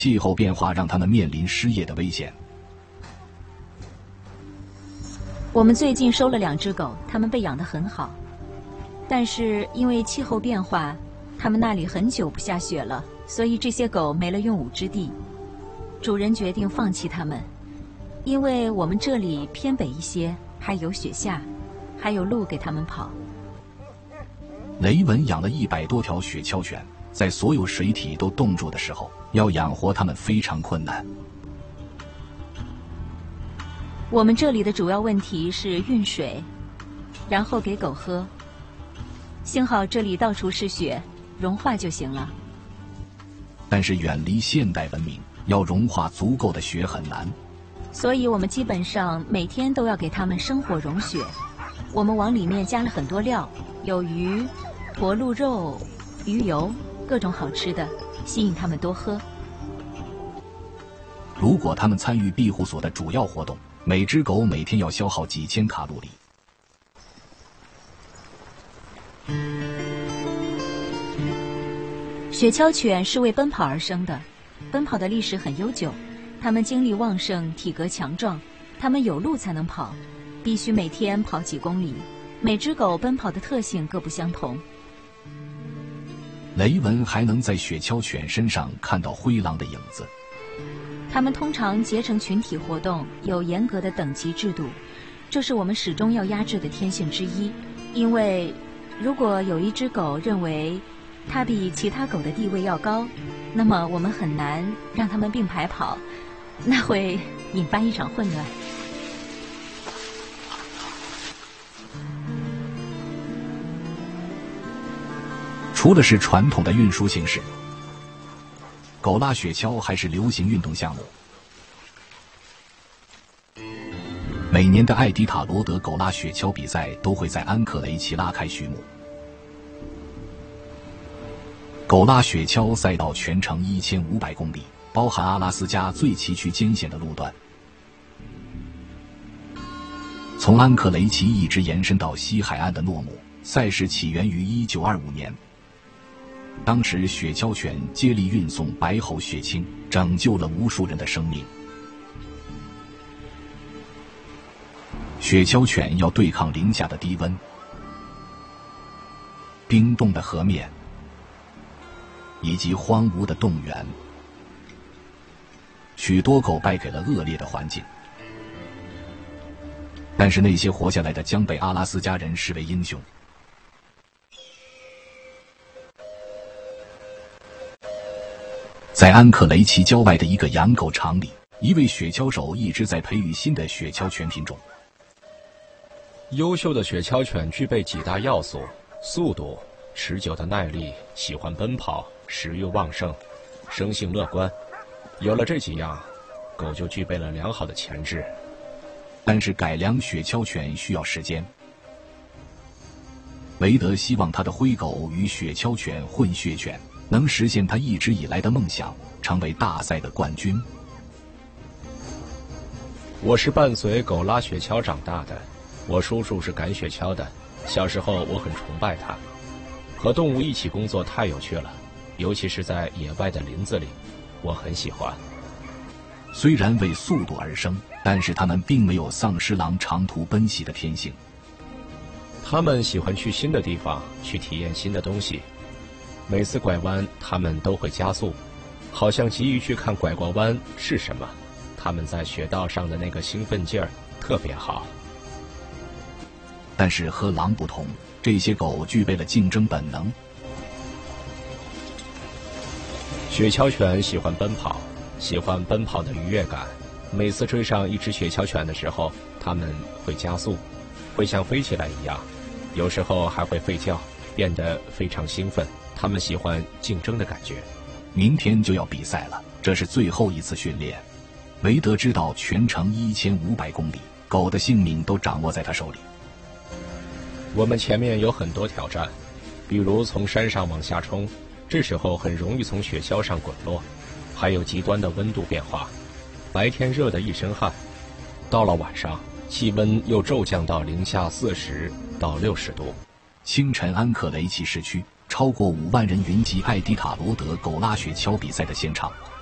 气候变化让他们面临失业的危险。 我们最近收了2只狗，它们被养得很好，但是因为气候变化，它们那里很久不下雪了，所以这些狗没了用武之地。主人决定放弃它们，因为我们这里偏北一些，还有雪下，还有路给它们跑。 雷文养了100多条雪橇犬，在所有水体都冻住的时候，要养活它们非常困难。 我们这里的主要问题是运水，然后给狗喝。幸好这里到处是雪，融化就行了。 但是远离现代文明，要融化足够的雪很难。 所以我们基本上每天都要给它们生火融雪。我们往里面加了很多料，有鱼、驼鹿肉、鱼油，各种好吃的，吸引它们多喝。 如果它们参与庇护所的主要活动，每只狗每天要消耗几千卡路里。 雪橇犬是为奔跑而生的，奔跑的历史很悠久，它们精力旺盛，体格强壮，它们有路才能跑，必须每天跑几公里。每只狗奔跑的特性各不相同。 雷文还能在雪橇犬身上看到灰狼的影子。 它们通常结成群体活动，有严格的等级制度，这是我们始终要压制的天性之一。因为如果有一只狗认为它比其他狗的地位要高，那么我们很难让它们并排跑，那会引发一场混乱。 除了是传统的运输形式，狗拉雪橇还是流行运动项目。每年的艾迪塔罗德狗拉雪橇比赛都会在安克雷奇拉开序幕。狗拉雪橇赛道全长1500公里，包含阿拉斯加最崎岖艰险的路段，从安克雷奇一直延伸到西海岸的诺姆。赛事起源于1925年。当时雪橇犬接力运送白喉雪青，拯救了无数人的生命。雪橇犬要对抗零下的低温、冰冻的河面以及荒芜的动物园，许多狗败给了恶劣的环境，但是那些活下来的将被阿拉斯加人视为英雄。在安克雷奇郊外的一个养狗场里，一位雪橇手一直在培育新的雪橇犬品种。 优秀的雪橇犬具备几大要素：速度、持久的耐力、喜欢奔跑、食欲旺盛、生性乐观。有了这几样，狗就具备了良好的潜质。 但是改良雪橇犬需要时间。韦德希望他的灰狗与雪橇犬混血犬能实现他一直以来的梦想，成为大赛的冠军。 我是伴随狗拉雪橇长大的，我叔叔是赶雪橇的，小时候我很崇拜他。和动物一起工作太有趣了，尤其是在野外的林子里，我很喜欢。 虽然为速度而生，但是他们并没有丧失狼长途奔袭的天性。 他们喜欢去新的地方，去体验新的东西。每次拐弯，他们都会加速，好像急于去看拐过弯是什么。他们在雪道上的那个兴奋劲儿特别好。 但是和狼不同，这些狗具备了竞争本能。 雪橇犬喜欢奔跑，喜欢奔跑的愉悦感。每次追上一只雪橇犬的时候，它们会加速，会像飞起来一样，有时候还会吠叫，变得非常兴奋。他们喜欢竞争的感觉。 明天就要比赛了，这是最后一次训练。韦德知道全程1500公里，狗的性命都掌握在他手里。 我们前面有很多挑战，比如从山上往下冲，这时候很容易从雪橇上滚落，还有极端的温度变化，白天热得一身汗，到了晚上气温又骤降到零下40到60度。 清晨，安克雷奇市区超过5万人云集艾迪塔罗德狗拉雪橇比赛的现场，